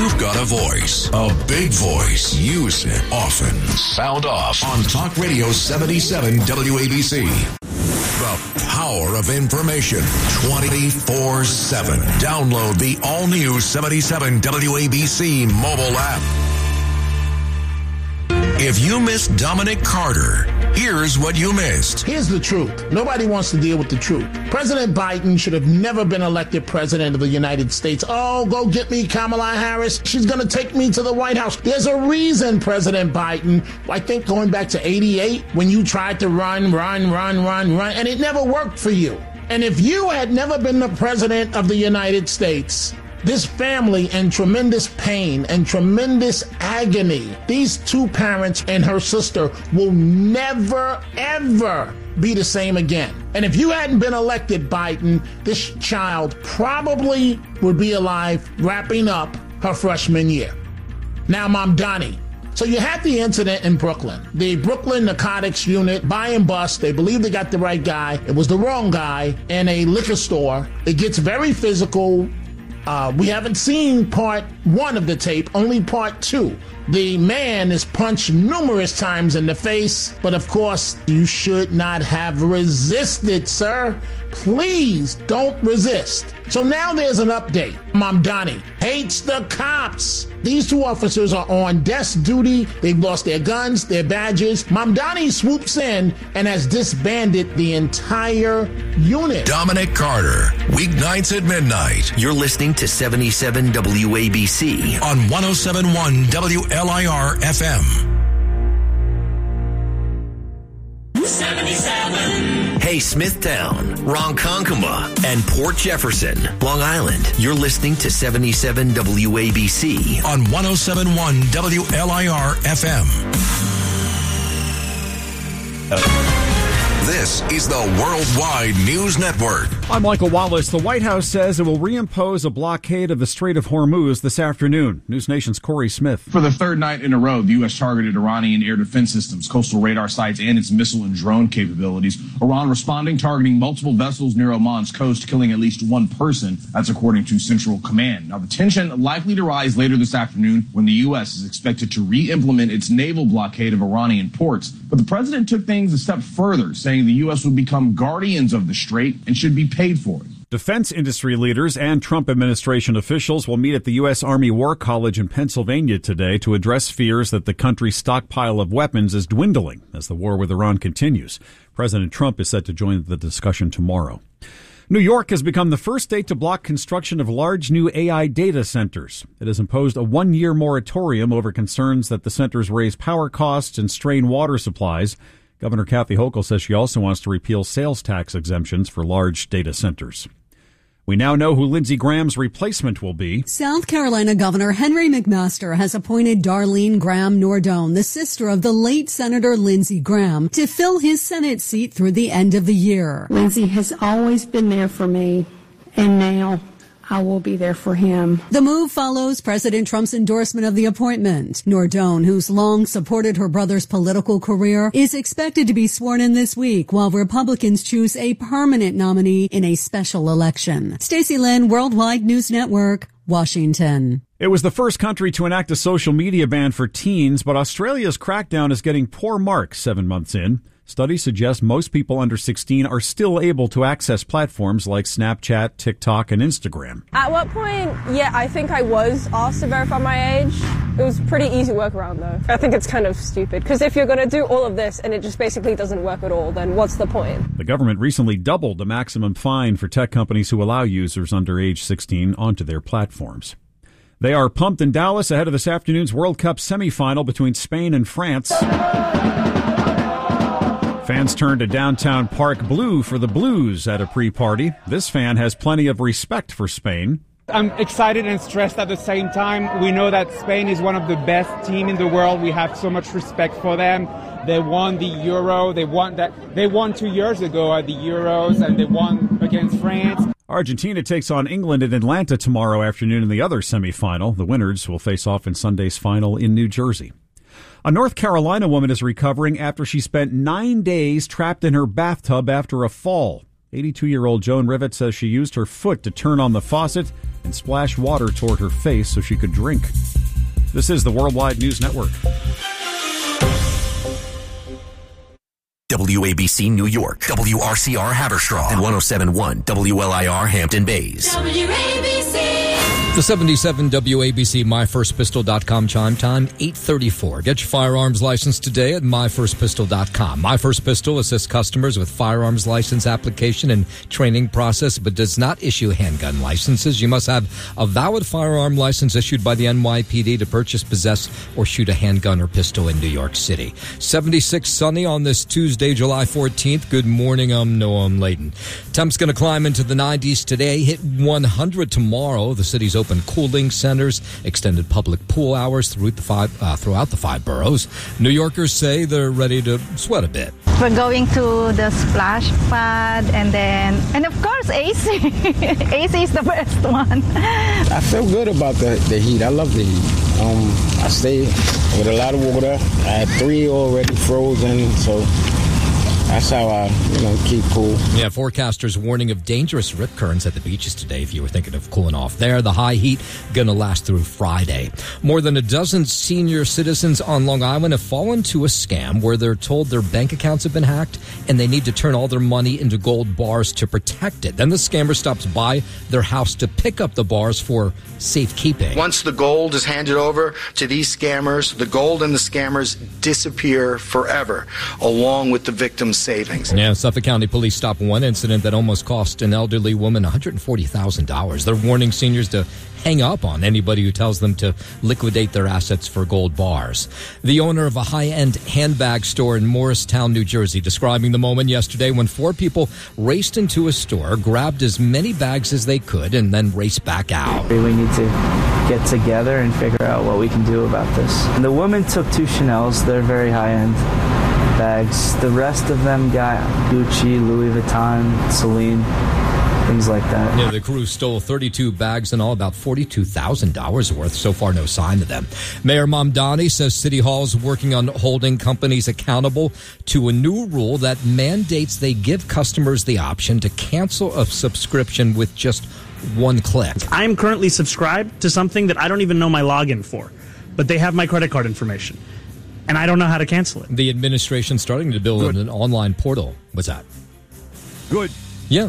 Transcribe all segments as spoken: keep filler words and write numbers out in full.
You've got a voice, a big voice. Use it often. Sound off on Talk Radio seventy-seven W A B C. The power of information twenty-four seven. Download the all-new seventy-seven W A B C mobile app. If you missed Dominic Carter, here's what you missed. Here's the truth. Nobody wants to deal with the truth. President Biden should have never been elected president of the United States. Oh, go get me Kamala Harris. She's going to take me to the White House. There's a reason, President Biden. I think going back to eighty-eight, when you tried to run, run, run, run, run, and it never worked for you. And if you had never been the president of the United States, this family in tremendous pain and tremendous agony, these two parents and her sister will never, ever be the same again. And if you hadn't been elected, Biden, this child probably would be alive wrapping up her freshman year. Now, Mom Donnie. So you had the incident in Brooklyn. The Brooklyn Narcotics Unit, buy and bust. They believe they got the right guy. It was the wrong guy in a liquor store. It gets very physical. Uh, we haven't seen part one of the tape, only part two. The man is punched numerous times in the face, but of course, you should not have resisted, sir. Please don't resist. So now there's an update. Mamdani hates the cops. These two officers are on desk duty. They've lost their guns, their badges. Mamdani swoops in and has disbanded the entire unit. Dominic Carter, weeknights at midnight. You're listening to seventy-seven W A B C on one oh seven point one W L I R F M. seventy-seven. Hey, Smithtown, Ronkonkoma, and Port Jefferson, Long Island. You're listening to seventy-seven W A B C on one oh seven point one W L I R F M. This is the Worldwide News Network. I'm Michael Wallace. The White House says it will reimpose a blockade of the Strait of Hormuz this afternoon. News Nation's Corey Smith. For the third night in a row, the U S targeted Iranian air defense systems, coastal radar sites, and its missile and drone capabilities. Iran responding, targeting multiple vessels near Oman's coast, killing at least one person. That's according to Central Command. Now, the tension likely to rise later this afternoon when the U S is expected to re-implement its naval blockade of Iranian ports. But the president took things a step further, saying the U S would become guardians of the strait and should be paid for it. Defense industry leaders and Trump administration officials will meet at the U S. Army War College in Pennsylvania today to address fears that the country's stockpile of weapons is dwindling as the war with Iran continues. President Trump is set to join the discussion tomorrow. New York has become the first state to block construction of large new A I data centers. It has imposed a one-year moratorium over concerns that the centers raise power costs and strain water supplies. Governor Kathy Hochul says she also wants to repeal sales tax exemptions for large data centers. We now know who Lindsey Graham's replacement will be. South Carolina Governor Henry McMaster has appointed Darlene Graham Nordone, the sister of the late Senator Lindsey Graham, to fill his Senate seat through the end of the year. Lindsey has always been there for me, and now I will be there for him. The move follows President Trump's endorsement of the appointment. Nordone, who's long supported her brother's political career, is expected to be sworn in this week while Republicans choose a permanent nominee in a special election. Stacey Lynn, Worldwide News Network, Washington. It was the first country to enact a social media ban for teens, but Australia's crackdown is getting poor marks seven months in. Studies suggest most people under sixteen are still able to access platforms like Snapchat, TikTok, and Instagram. At what point, yeah, I think I was asked to verify my age. It was a pretty easy workaround, though. I think it's kind of stupid, because if you're going to do all of this and it just basically doesn't work at all, then what's the point? The government recently doubled the maximum fine for tech companies who allow users under age sixteen onto their platforms. They are pumped in Dallas ahead of this afternoon's World Cup semifinal between Spain and France. Fans turned to downtown Park Blue for the Blues at a pre-party. This fan has plenty of respect for Spain. I'm excited and stressed at the same time. We know that Spain is one of the best teams in the world. We have so much respect for them. They won the Euro. They won that. They won two years ago at the Euros, and they won against France. Argentina takes on England in Atlanta tomorrow afternoon in the other semifinal. The winners will face off in Sunday's final in New Jersey. A North Carolina woman is recovering after she spent nine days trapped in her bathtub after a fall. eighty-two-year-old Joan Rivet says she used her foot to turn on the faucet and splash water toward her face so she could drink. This is the Worldwide News Network. W A B C New York, W R C R Haverstraw, and one oh seven point one W L I R Hampton Bays. W A B C. The seventy-seven W A B C my first pistol dot com chime time, eight thirty-four. Get your firearms license today at my first pistol dot com. My First Pistol assists customers with firearms license application and training process, but does not issue handgun licenses. You must have a valid firearm license issued by the N Y P D to purchase, possess, or shoot a handgun or pistol in New York City. seventy-six sunny on this Tuesday, July fourteenth. Good morning, I'm Noam Layden. Temps going to climb into the nineties today, hit one hundred tomorrow. The city's open cooling centers, extended public pool hours throughout the five, uh, throughout the five boroughs. New Yorkers say they're ready to sweat a bit. We're going to the splash pad and then, and of course, A C. A C is the best one. I feel good about the, the heat. I love the heat. Um, I stay with a lot of water. I had three already frozen, so that's how I, you know, keep cool. Yeah, forecasters warning of dangerous rip currents at the beaches today if you were thinking of cooling off there. The high heat going to last through Friday. More than a dozen senior citizens on Long Island have fallen to a scam where they're told their bank accounts have been hacked and they need to turn all their money into gold bars to protect it. Then the scammer stops by their house to pick up the bars for safekeeping. Once the gold is handed over to these scammers, the gold and the scammers disappear forever, along with the victim's savings. Yeah, Suffolk County Police stopped one incident that almost cost an elderly woman one hundred forty thousand dollars. They're warning seniors to hang up on anybody who tells them to liquidate their assets for gold bars. The owner of a high-end handbag store in Morristown, New Jersey, describing the moment yesterday when four people raced into a store, grabbed as many bags as they could, and then raced back out. We need to get together and figure out what we can do about this. And the woman took two Chanels. They're very high-end bags. The rest of them got Gucci, Louis Vuitton, Celine, things like that. Yeah, the crew stole thirty-two bags and all, about forty-two thousand dollars worth. So far, no sign of them. Mayor Mamdani says City Hall is working on holding companies accountable to a new rule that mandates they give customers the option to cancel a subscription with just one click. I am currently subscribed to something that I don't even know my login for, but they have my credit card information, and I don't know how to cancel it. The administration's starting to build Good. an online portal. What's that? Good. Yeah.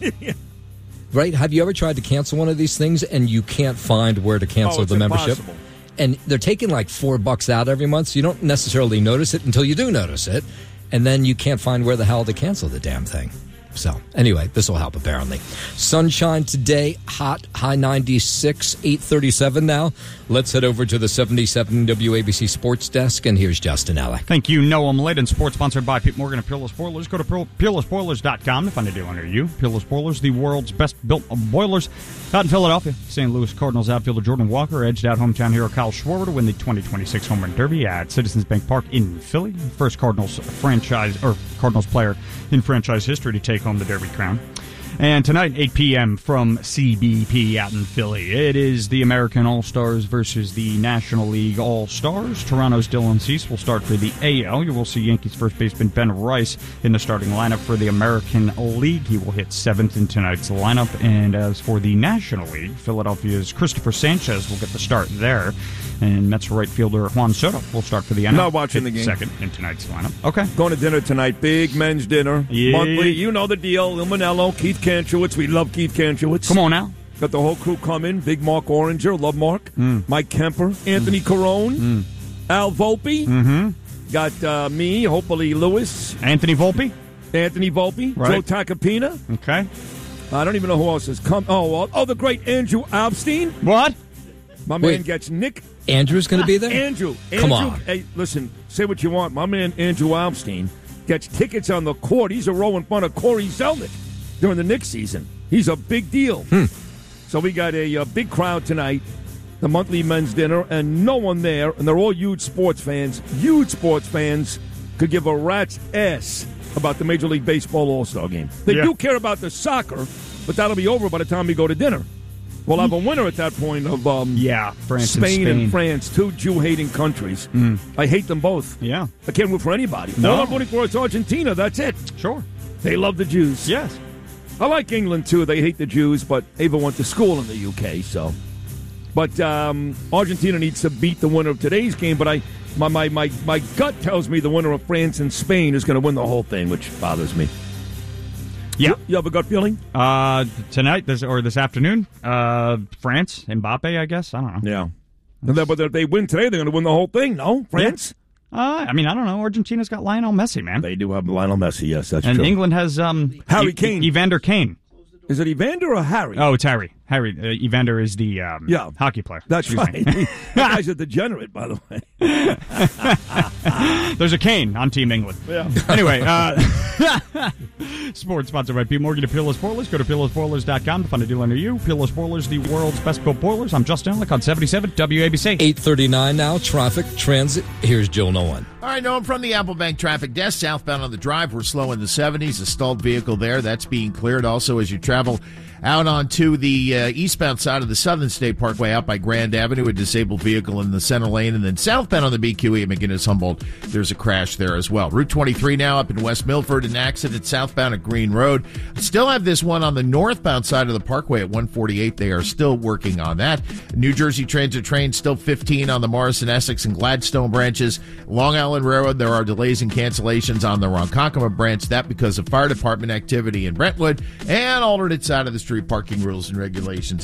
Right? Have you ever tried to cancel one of these things and you can't find where to cancel oh, the membership? Impossible. And they're taking like four bucks out every month, so you don't necessarily notice it until you do notice it, and then you can't find where the hell to cancel the damn thing. So, anyway, this will help, apparently. Sunshine today, hot, high ninety-six, eight thirty-seven now. Let's head over to the seventy-seven W A B C Sports Desk, and here's Justin Alec. Thank you, Noam Layden. Sports sponsored by Pete Morgan and Peerless Boilers. Go to peerless boilers dot com to find a deal near you. Peerless Boilers, the world's best-built boilers. Out in Philadelphia, Saint Louis Cardinals outfielder Jordan Walker edged out hometown hero Kyle Schwarber to win the twenty twenty-six Home Run Derby at Citizens Bank Park in Philly. First Cardinals franchise or Cardinals player in franchise history to take home the Derby crown. And tonight, eight p.m. from C B P out in Philly, it is the American All-Stars versus the National League All-Stars. Toronto's Dylan Cease will start for the A L. You will see Yankees first baseman Ben Rice in the starting lineup for the American League. He will hit seventh in tonight's lineup. And as for the National League, Philadelphia's Christopher Sanchez will get the start there. And Mets right fielder Juan Soto will start for the N L. Not watching the game. Second in tonight's lineup. Okay. Going to dinner tonight. Big men's dinner. Yeah. Monthly. You know the deal. Il Manello, Keith Kantrowitz. We love Keith Kantrowitz. Come on now. Got the whole crew coming. Big Mark Oranger. Love Mark. Mm. Mike Kemper. Anthony mm. Carone. Mm. Al Volpe. Mm-hmm. Got uh, me, hopefully Lewis. Anthony Volpe. Anthony Volpe. Right. Joe Tacopina. Okay. I don't even know who else has come. Oh, uh, oh, the great Andrew Alpstein. What? My Wait. man gets Nick. Andrew's going to be there? Andrew. Andrew. Come on. Hey, listen, say what you want. My man Andrew Alpstein gets tickets on the court. He's a row in front of Corey Zelnick during the Knicks season. He's a big deal. Hmm. So we got a, a big crowd tonight, the monthly men's dinner, and no one there, and they're all huge sports fans. Huge sports fans could give a rat's ass about the Major League Baseball All-Star game. They yeah. do care about the soccer, but that'll be over by the time we go to dinner. We'll have a winner at that point of um, yeah, France Spain, and, Spain and France, two Jew-hating countries. Mm. I hate them both. Yeah. I can't root for anybody. No. All I'm voting for is Argentina. That's it. Sure. They love the Jews. Yes. I like England, too. They hate the Jews, but Ava went to school in the U K, so. But um, Argentina needs to beat the winner of today's game, but I my, my, my, my gut tells me the winner of France and Spain is going to win the whole thing, which bothers me. Yeah. You, you have a gut feeling? Uh, tonight, this or this afternoon, uh, France, Mbappe, I guess. I don't know. Yeah. And then, but if they win today, they're going to win the whole thing, no? France? Yeah. Uh, I mean, I don't know. Argentina's got Lionel Messi, man. They do have Lionel Messi, yes, that's and true. And England has um, Harry e- Kane. Evander Kane. Is it Evander or Harry? Oh, it's Harry. Harry. Uh, Evander is the um, yeah. hockey player. That's Excuse right. me. That guy's a degenerate, by the way. There's a Kane on Team England. Yeah. Anyway, uh, sports sponsored by Pete Morgan to Peerless Spoilers. Go to peerless spoilers dot com to find a dealer near you. Peerless Spoilers, the world's best built boilers. I'm Justin Ellick on seventy-seven W A B C. eight thirty-nine now, traffic, transit. Here's Joe Nolan. All right, Noam from the Apple Bank Traffic Desk. Southbound on the drive, we're slow in the seventies. A stalled vehicle there. That's being cleared. Also, as you travel out onto the uh, eastbound side of the Southern State Parkway out by Grand Avenue, a disabled vehicle in the center lane. And then southbound on the B Q E at McGinnis-Humboldt, there's a crash there as well. Route twenty-three now up in West Milford, an accident southbound at Green Road. Still have this one on the northbound side of the Parkway at one forty-eight. They are still working on that. New Jersey Transit train still fifteen on the Morrison, Essex, and Gladstone branches. Long Island Railroad, there are delays and cancellations on the Ronkonkoma branch. That because of fire department activity in Brentwood and alternate side of the street parking rules and regulations